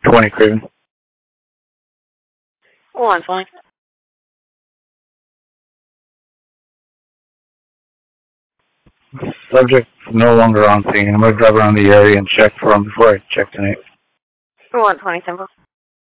20 Craven. 120. Subject no longer on scene. I'm going to drive around the area and check for him before I check tonight. 120 Temple.